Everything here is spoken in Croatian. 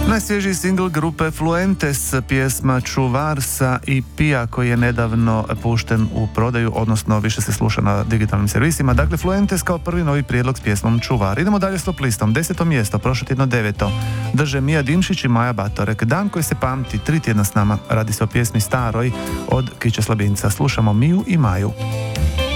Najsvježiji singl grupe Fluentes, pjesma Čuvar sa EP-a koji je nedavno pušten u prodaju, odnosno više se sluša na digitalnim servisima. Dakle, Fluentes kao prvi novi prijedlog s pjesmom Čuvar. Idemo dalje s top listom. 10. mjesto, prošlo tjedno 9. drže Mija Dimšić i Maja Batorek. Dan koji se pamti, 3 tjedna s nama. Radi se o pjesmi Staroj od Kića Slabinca. Slušamo Miju i Maju.